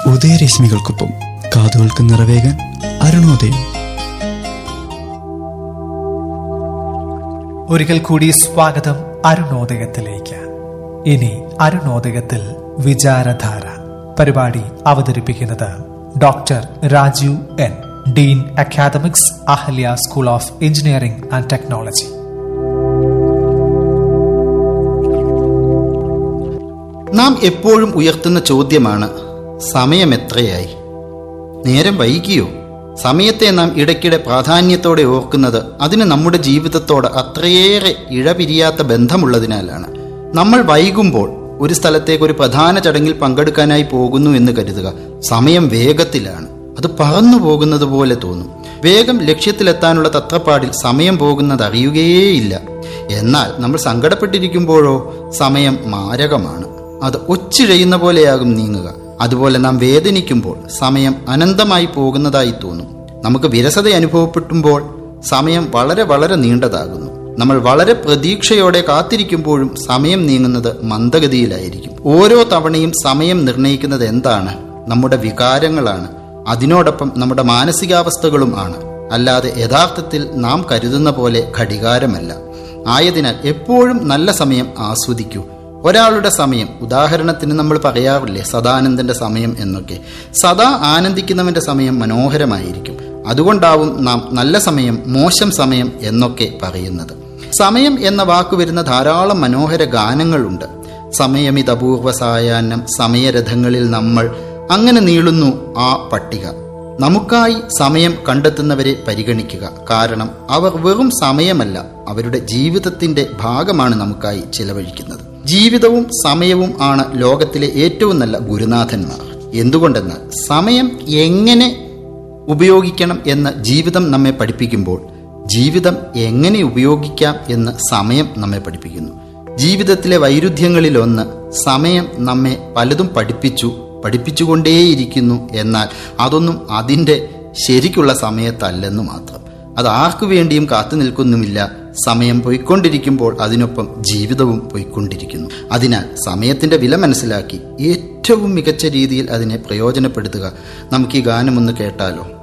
ഉദയരശ്മികൾക്കൊപ്പം കാതുകൾക്ക് നിറവേകാൻ അരുണോദയം. ഒരിക്കൽ കൂടി സ്വാഗതം അരുണോദയത്തിലേക്ക്. ഇനി അരുണോദയത്തിൽ വിചാരധാര പരിപാടി അവതരിപ്പിക്കുന്നത് doctor Rajeev N, Dean academics, Ahalya school of engineering and technology. നാം എപ്പോഴും ഉയർത്തുന്ന ചോദ്യമാണ്, സമയം എത്രയായി? നേരം വൈകിയോ? സമയത്തെ നാം ഇടയ്ക്കിടെ പ്രാധാന്യത്തോടെ ഓർക്കുന്നത് അതിന് നമ്മുടെ ജീവിതത്തോട് അത്രയേറെ ഇഴപിരിയാത്ത ബന്ധമുള്ളതിനാലാണ്. നമ്മൾ വൈകുമ്പോൾ ഒരു സ്ഥലത്തേക്ക് ഒരു പ്രധാന ചടങ്ങിൽ പങ്കെടുക്കാനായി പോകുന്നു എന്ന് കരുതുക. സമയം വേഗത്തിലാണ്, അത് പറന്നു പോകുന്നത് പോലെ തോന്നും. വേഗം ലക്ഷ്യത്തിലെത്താനുള്ള തത്രപ്പാടിൽ സമയം പോകുന്നത് അറിയുകയേയില്ല. എന്നാൽ നമ്മൾ സങ്കടപ്പെട്ടിരിക്കുമ്പോഴോ സമയം മാരകമാണ്, അത് ഒച്ചിഴയുന്ന പോലെയാകും നീങ്ങുക. അതുപോലെ നാം വേദനിക്കുമ്പോൾ സമയം അനന്തമായി പോകുന്നതായി തോന്നും. നമുക്ക് വിരസത അനുഭവപ്പെട്ടുമ്പോൾ സമയം വളരെ വളരെ നീണ്ടതാകുന്നു. നമ്മൾ വളരെ പ്രതീക്ഷയോടെ കാത്തിരിക്കുമ്പോഴും സമയം നീങ്ങുന്നത് മന്ദഗതിയിലായിരിക്കും. ഓരോ തവണയും സമയം നിർണയിക്കുന്നത് എന്താണ്? നമ്മുടെ വികാരങ്ങളാണ്, അതിനോടൊപ്പം നമ്മുടെ മാനസികാവസ്ഥകളും ആണ്, അല്ലാതെ യഥാർത്ഥത്തിൽ നാം കരുതുന്ന പോലെ ഘടികാരമല്ല. ആയതിനാൽ എപ്പോഴും നല്ല സമയം ആസ്വദിക്കൂ. ഒരാളുടെ സമയം, ഉദാഹരണത്തിന് നമ്മൾ പറയാറില്ലേ സദാനന്ദന്റെ സമയം എന്നൊക്കെ. സദാ ആനന്ദിക്കുന്നവന്റെ സമയം മനോഹരമായിരിക്കും. അതുകൊണ്ടാവും നാം നല്ല സമയം, മോശം സമയം എന്നൊക്കെ പറയുന്നത്. സമയം എന്ന വാക്ക് വരുന്ന ധാരാളം മനോഹര ഗാനങ്ങളുണ്ട്. സമയമിതപൂർവ സായാഹ്നം, സമയരഥങ്ങളിൽ നമ്മൾ, അങ്ങനെ നീളുന്നു ആ പട്ടിക. നമുക്കായി സമയം കണ്ടെത്തുന്നവരെ പരിഗണിക്കുക. കാരണം അവർ വെറും സമയമല്ല, അവരുടെ ജീവിതത്തിന്റെ ഭാഗമാണ് നമുക്കായി ചിലവഴിക്കുന്നത്. ജീവിതവും സമയവും ആണ് ലോകത്തിലെ ഏറ്റവും നല്ല ഗുരുനാഥന്മാർ. എന്തുകൊണ്ടെന്നാൽ സമയം എങ്ങനെ ഉപയോഗിക്കണം എന്ന് ജീവിതം നമ്മെ പഠിപ്പിക്കുമ്പോൾ, ജീവിതം എങ്ങനെ ഉപയോഗിക്കാം എന്ന് സമയം നമ്മെ പഠിപ്പിക്കുന്നു. ജീവിതത്തിലെ വൈരുദ്ധ്യങ്ങളിലൊന്ന്, സമയം നമ്മെ പലതും പഠിപ്പിച്ചുകൊണ്ടേയിരിക്കുന്നു. എന്നാൽ അതൊന്നും അതിൻ്റെ ശരിക്കുള്ള സമയത്തല്ലെന്ന് മാത്രം. അത് ആർക്കു വേണ്ടിയും കാത്തു നിൽക്കുന്നുമില്ല. സമയം പോയിക്കൊണ്ടിരിക്കുമ്പോൾ അതിനൊപ്പം ജീവിതവും പോയിക്കൊണ്ടിരിക്കുന്നു. അതിനാൽ സമയത്തിന്റെ വില മനസ്സിലാക്കി ഏറ്റവും മികച്ച രീതിയിൽ അതിനെ പ്രയോജനപ്പെടുത്തുക. നമുക്ക് ഈ ഗാനം ഒന്ന് കേട്ടാലോ?